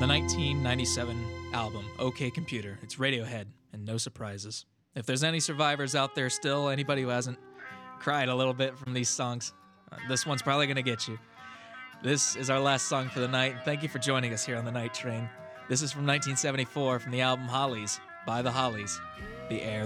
the 1997 album OK Computer. It's Radiohead and No Surprises. If there's any survivors out there still, anybody who hasn't cried a little bit from these songs, this one's probably going to get you. This is our last song for the night. Thank you for joining us here on the Night Train. This is from 1974 from the album Hollies by the Hollies, The Air